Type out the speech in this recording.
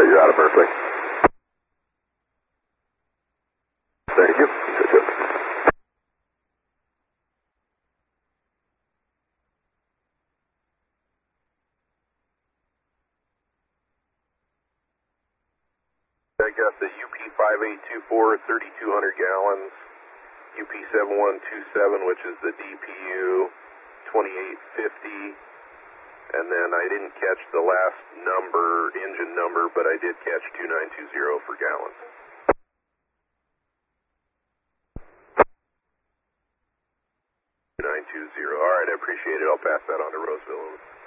you're out of Berkeley. Thank you. I got the UP5824 at 3,200 gallons, UP7127, which is the DPU 2850, and then I didn't catch the last number, engine number, but I did catch 2920 for gallons. All right, I appreciate it. I'll pass that on to Roseville.